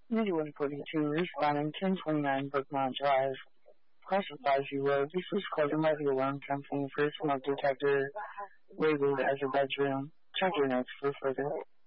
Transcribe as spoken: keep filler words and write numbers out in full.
Anyone forty-two responding ten twenty-nine Brookmont Drive. Classifies you will. This is called a mobile alarm company for a smoke detector labeled as a bedroom. Check your notes for further.